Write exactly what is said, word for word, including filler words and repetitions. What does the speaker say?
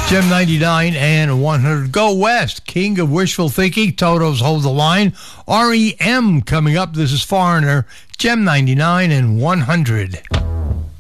Gem ninety-nine and one hundred. Go West, King of Wishful Thinking, Toto's Hold the Line. R E M coming up. This is Foreigner, Gem ninety-nine and one hundred.